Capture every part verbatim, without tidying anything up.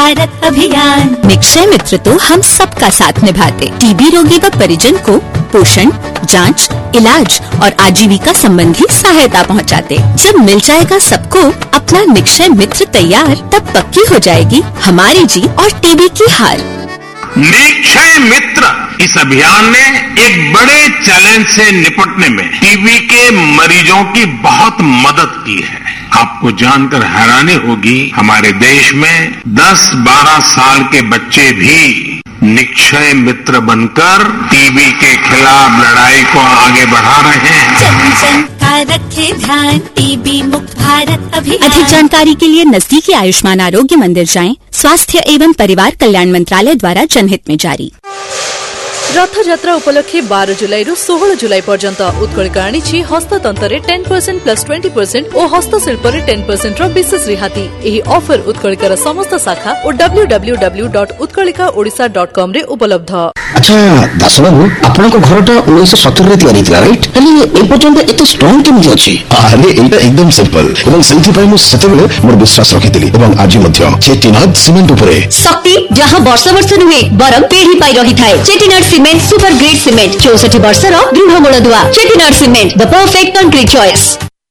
भारत अभियान। निक्षय मित्र तो हम सबका साथ निभाते, टीबी रोगी व परिजन को पोषण, जांच, इलाज और आजीविका संबंधी सहायता पहुंचाते। जब मिल जाएगा सबको अपना निक्षय मित्र तैयार, तब पक्की हो जाएगी हमारी जीत और टीबी की हार। निक्षय मित्र इस अभियान ने एक बड़े चैलेंज से निपटने में टीबी के मरीजों की बहुत मदद की है। आपको जानकर हैरानी होगी, हमारे देश में दस बारह साल के बच्चे भी निक्षय मित्र बनकर टीबी के खिलाफ लड़ाई को आगे बढ़ा रहे हैं। जन जन का रखे ध्यान, टीबी मुक्त भारत अभियान। अधिक जानकारी के लिए नजदीकी आयुष्मान आरोग्य मंदिर जाएं। स्वास्थ्य एवं परिवार कल्याण मंत्रालय द्वारा जनहित में जारी। रथयात्रा उपलक्षे बारह जुलाई रु सोलह जुलाई पर्यंत उत्कलिका आनी हस्ततंत्र ten percent plus twenty percent और हस्तशिल्प टेन परसेंट विशेष रिहाती। यही ऑफर उत्कलिकार समस्त शाखा और W W W dot Utkalika Odisha dot com रे उपलब्ध। अच्छा दास बाबू, आपनक घरटा उन्नीस सत्तर रे तयारी थिला राइट? हेले ए पर्यंत एते स्ट्रांग केमि अछि? अरे एटा एकदम सिंपल एवं सेंथि पय मु सेतेबेले मोर विश्वास रखितिली एवं आज मध्य चेटिनाड सीमेंट उपरे शक्ति जहां वर्ष वर्ष नुहे बरम पीढ़ी पाई रही थाए। Chettinad cement super grade cement चौसठ वर्ष दृढ़ मूलदुआ। Chettinad cement the perfect concrete choice.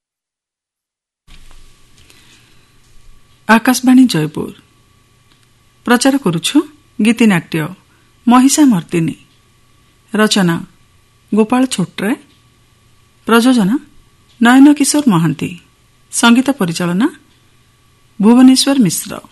Akashvani Jaipur प्रचार करुछु गीतिनाट्य महिषा मर्दिनी। रचना गोपाल छोट्राय, प्रयोजना नयन किशोर महांती, संगीत परिचालना भुवनेश्वर मिश्र।